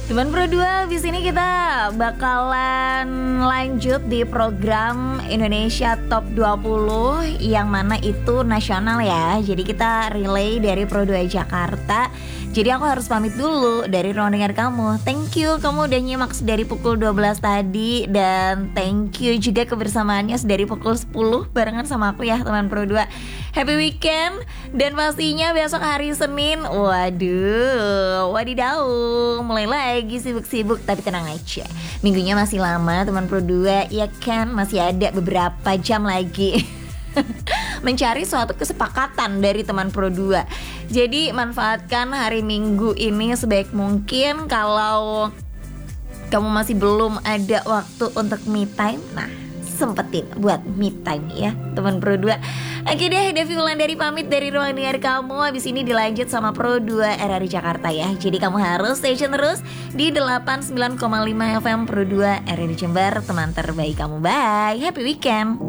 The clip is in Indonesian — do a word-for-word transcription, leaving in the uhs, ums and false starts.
Teman Pro dua, habis ini kita bakalan lanjut di program Indonesia Top dua puluh, yang mana itu nasional ya. Jadi kita relay dari Pro dua Jakarta. Jadi aku harus pamit dulu dari ruang dengar kamu. Thank you kamu udah nyimak dari pukul dua belas tadi. Dan thank you juga kebersamaannya dari pukul sepuluh barengan sama aku ya teman Pro dua. Happy weekend. Dan pastinya besok hari Senin, waduh, wadidaw, mulai lagi sibuk-sibuk. Tapi tenang aja, minggunya masih lama teman Pro dua, ya kan? Masih ada beberapa jam lagi mencari suatu kesepakatan dari teman Pro dua. Jadi manfaatkan hari Minggu ini sebaik mungkin. Kalau kamu masih belum ada waktu untuk me time, nah sempetin buat me time ya teman Pro dua. Oke deh, Devi Wulandari pamit dari ruang dengar kamu. Habis ini dilanjut sama Pro dua R R I Jakarta ya. Jadi kamu harus stay tune terus di delapan puluh sembilan koma lima F M Pro dua R R I Jember, teman terbaik kamu. Bye, happy weekend.